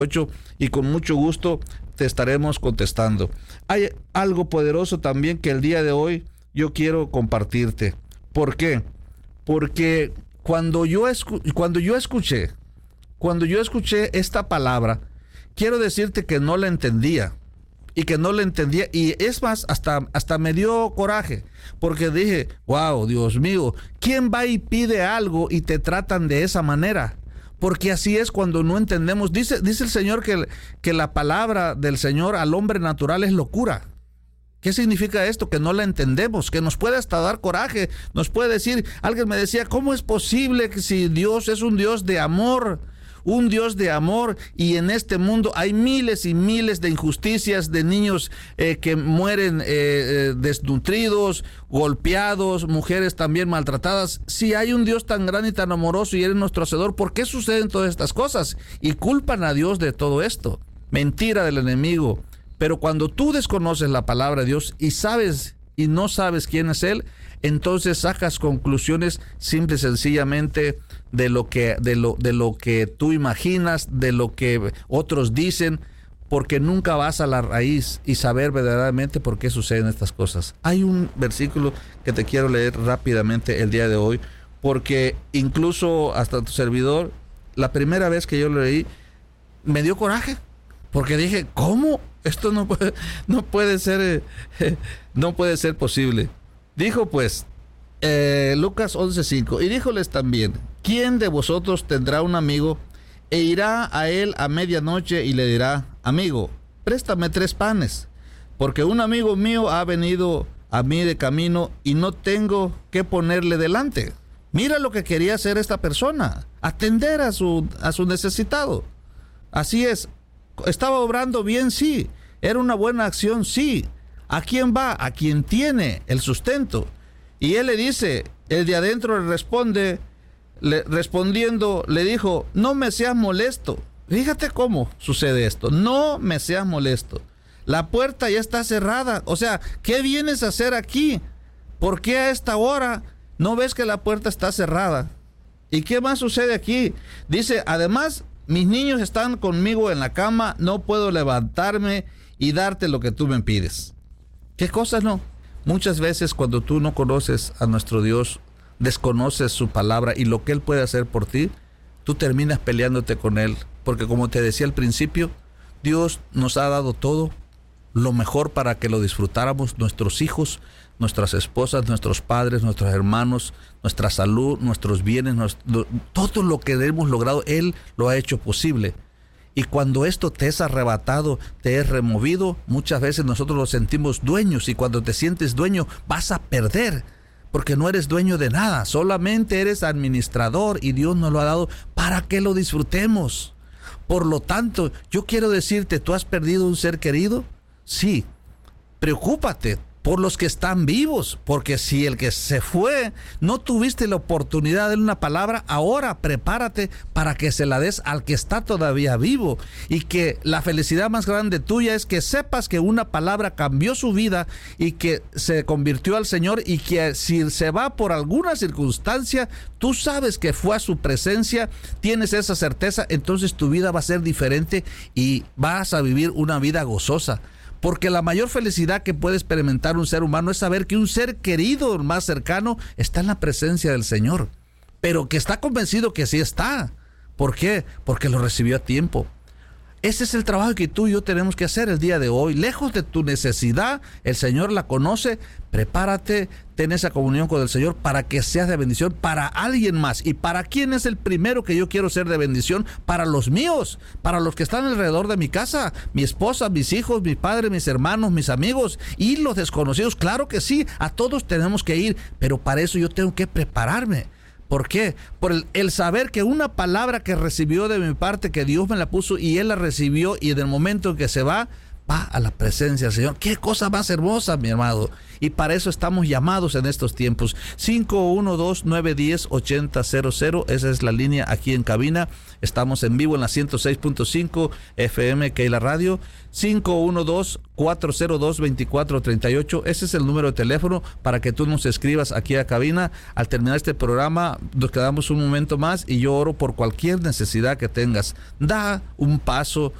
y con mucho gusto te estaremos contestando. Hay algo poderoso también que el día de hoy yo quiero compartirte. ¿Por qué? Porque cuando yo escuché esta palabra, quiero decirte que no la entendía. Y es más, hasta me dio coraje, porque dije, wow, Dios mío, ¿quién va y pide algo y te tratan de esa manera? Porque así es cuando no entendemos. Dice el Señor que la palabra del Señor al hombre natural es locura. ¿Qué significa esto? Que no la entendemos, que nos puede hasta dar coraje, nos puede decir, alguien me decía, ¿cómo es posible que si Dios es un Dios de amor? Un Dios de amor, y en este mundo hay miles y miles de injusticias, de niños que mueren desnutridos, golpeados, mujeres también maltratadas. Si hay un Dios tan grande y tan amoroso y eres nuestro Hacedor, ¿por qué suceden todas estas cosas? Y culpan a Dios de todo esto. Mentira del enemigo. Pero cuando tú desconoces la palabra de Dios y sabes y no sabes quién es Él, entonces sacas conclusiones simple y sencillamente de lo que tú imaginas, de lo que otros dicen, porque nunca vas a la raíz y saber verdaderamente por qué suceden estas cosas. Hay un versículo que te quiero leer rápidamente el día de hoy, porque incluso hasta tu servidor, la primera vez que yo lo leí, me dio coraje, porque dije, ¿cómo? Esto no puede ser posible. Dijo pues, Lucas 11:5, y díjoles también, ¿quién de vosotros tendrá un amigo e irá a él a medianoche y le dirá, amigo, préstame 3 panes, porque un amigo mío ha venido a mí de camino y no tengo qué ponerle delante? Mira lo que quería hacer esta persona, atender a su necesitado. Así es, estaba obrando bien, sí, era una buena acción, sí. ¿A quién va? A quien tiene el sustento. Y él le dice, el de adentro le responde, respondiendo, le dijo, no me seas molesto. Fíjate cómo sucede esto, no me seas molesto. La puerta ya está cerrada, o sea, ¿qué vienes a hacer aquí? ¿Por qué a esta hora no ves que la puerta está cerrada? ¿Y qué más sucede aquí? Dice, además, mis niños están conmigo en la cama, no puedo levantarme y darte lo que tú me pides. ¿Qué cosas no? Muchas veces cuando tú no conoces a nuestro Dios, desconoces su palabra y lo que Él puede hacer por ti, tú terminas peleándote con Él. Porque como te decía al principio, Dios nos ha dado todo, lo mejor para que lo disfrutáramos, nuestros hijos, nuestras esposas, nuestros padres, nuestros hermanos, nuestra salud, nuestros bienes, todo lo que hemos logrado, Él lo ha hecho posible. Y cuando esto te es arrebatado, te es removido, muchas veces nosotros lo sentimos dueños, y cuando te sientes dueño vas a perder, porque no eres dueño de nada, solamente eres administrador y Dios nos lo ha dado para que lo disfrutemos. Por lo tanto, yo quiero decirte, ¿tú has perdido un ser querido? Sí, preocúpate por los que están vivos, porque si el que se fue no tuviste la oportunidad de darle una palabra, ahora prepárate para que se la des al que está todavía vivo, y que la felicidad más grande tuya es que sepas que una palabra cambió su vida y que se convirtió al Señor, y que si se va por alguna circunstancia, tú sabes que fue a su presencia, tienes esa certeza, entonces tu vida va a ser diferente y vas a vivir una vida gozosa. Porque la mayor felicidad que puede experimentar un ser humano es saber que un ser querido más cercano está en la presencia del Señor, pero que está convencido que sí está. ¿Por qué? Porque lo recibió a tiempo. Ese es el trabajo que tú y yo tenemos que hacer el día de hoy. Lejos de tu necesidad, el Señor la conoce. Prepárate, ten esa comunión con el Señor para que seas de bendición para alguien más. ¿Y para quién es el primero que yo quiero ser de bendición? Para los míos, para los que están alrededor de mi casa, mi esposa, mis hijos, mi padre, mis hermanos, mis amigos y los desconocidos. Claro que sí, a todos tenemos que ir, pero para eso yo tengo que prepararme. ¿Por qué? Por el saber que una palabra que recibió de mi parte, que Dios me la puso y Él la recibió, y en el momento en que se va a la presencia del Señor. Qué cosa más hermosa, mi hermano. Y para eso estamos llamados en estos tiempos. 512-910-8000. Esa es la línea aquí en cabina. Estamos en vivo en la 106.5 FM Keila Radio. 512-402-2438. Ese es el número de teléfono para que tú nos escribas aquí a cabina. Al terminar este programa, nos quedamos un momento más y yo oro por cualquier necesidad que tengas. Da un paso